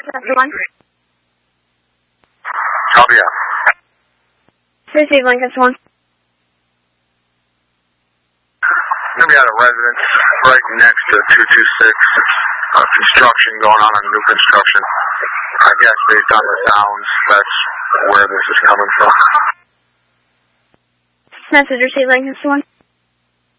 Everyone. Copy out. Receive Lincoln Swan. Gonna be at a residence right next to 226. Construction going on new construction. I guess based on the sounds, that's where this is coming from. Message received Lincoln Swan.